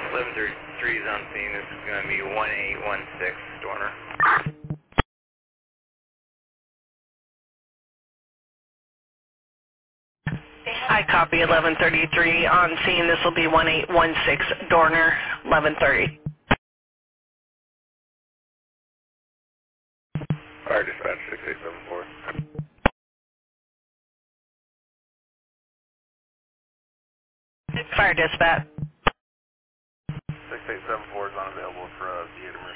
1133 is on scene. This is going to be 1816 Dorner. I copy 1133 on scene. This will be 1816 Dorner, 1130. Fire dispatch 6874. Fire dispatch. 6874 is unavailable for theater.